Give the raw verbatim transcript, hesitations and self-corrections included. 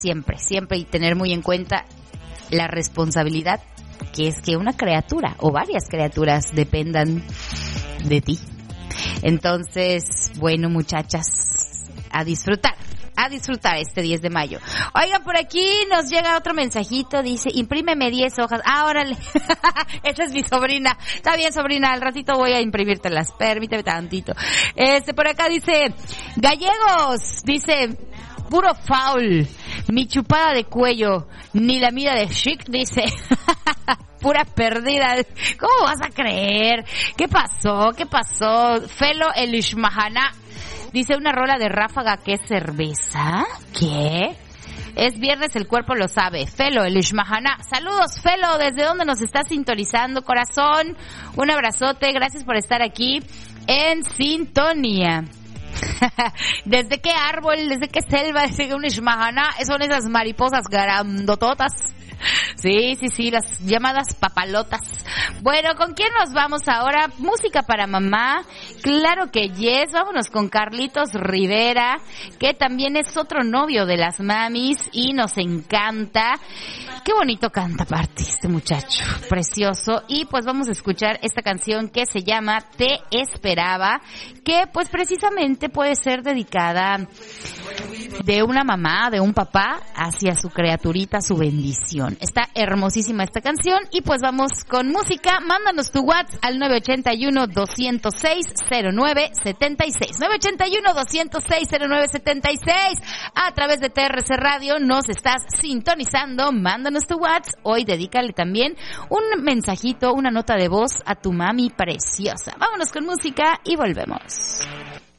siempre, siempre y tener muy en cuenta la responsabilidad que es que una criatura o varias criaturas dependan de ti. Entonces, bueno, muchachas, a disfrutar. A disfrutar este diez de mayo. Oigan, por aquí nos llega otro mensajito, dice, imprímeme diez hojas. Ah, órale. Esa es mi sobrina. Está bien, sobrina, al ratito voy a imprimírtelas. Permíteme tantito. Este, por acá dice, gallegos, dice, puro foul. Mi chupada de cuello, ni la mira de chic, dice. Pura perdida. ¿Cómo vas a creer? ¿Qué pasó? ¿Qué pasó? Felo el Ishmahana. Dice una rola de Ráfaga que es cerveza. ¿Qué? Es viernes, el cuerpo lo sabe. Felo, el Ishmahana. Saludos, Felo, ¿desde dónde nos estás sintonizando, corazón? Un abrazote, gracias por estar aquí en sintonía. ¿Desde qué árbol, desde qué selva, desde un Ishmahana? Son esas mariposas grandototas. Sí, sí, sí, las llamadas papalotas. Bueno, ¿con quién nos vamos ahora? Música para mamá. Claro que yes. Vámonos con Carlitos Rivera, que también es otro novio de las mamis y nos encanta. Qué bonito canta aparte este muchacho, precioso. Y pues vamos a escuchar esta canción que se llama Te Esperaba, que pues precisamente puede ser dedicada de una mamá, de un papá, hacia su criaturita, su bendición. Está hermosísima esta canción y pues vamos con música. Mándanos tu WhatsApp al nueve ocho uno, dos cero seis, cero nueve siete seis. nueve ocho uno, dos cero seis, cero nueve siete seis. A través de T R C Radio nos estás sintonizando. Mándanos tu WhatsApp. Hoy dedícale también un mensajito, una nota de voz a tu mami preciosa. Vámonos con música y volvemos.